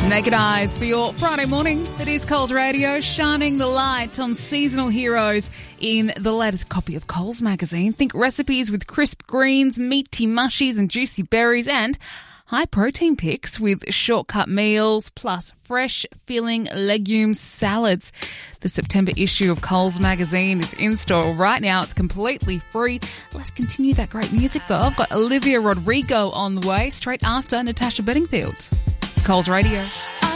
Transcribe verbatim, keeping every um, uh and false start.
Naked Eyes for your Friday morning. It is Coles Radio, shining the light on seasonal heroes in the latest copy of Coles magazine. Think recipes with crisp greens, meaty mushies and juicy berries, and high protein picks with shortcut meals, plus fresh filling legume salads. The September issue of Coles magazine is in store right now. It's completely free. Let's continue that great music though. I've got Olivia Rodrigo on the way straight after Natasha Bedingfield. It's Coles Radio.